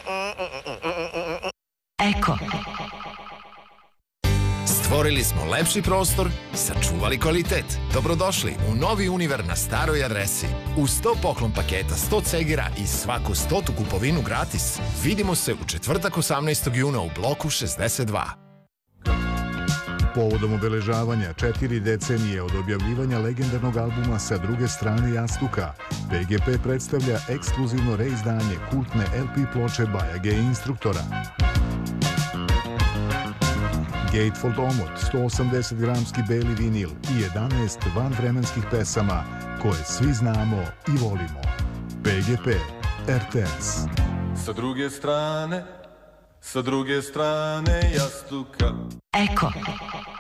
Eko. Stvorili smo lepši prostor, sačuvali kvalitet. Dobrodošli u novi Univer na staroj adresi. Uz 100 poklon paketa, 100 cegera i svaku 100 kupovinu gratis. Vidimo se u četvrtak 18. juna u bloku 62. Povodom obeležavanja 4 decenije od objavljivanja legendarnog albuma Sa druge strane jastuka, PGP predstavlja ekskluzivno reizdanje kultne LP ploče Bajage i Instruktora. Gatefold omot, 180-gramski beli vinil i 11 vanvremenskih pesama koje svi znamo i volimo. PGP, RTS. Sa druge strane jastuka. Eko.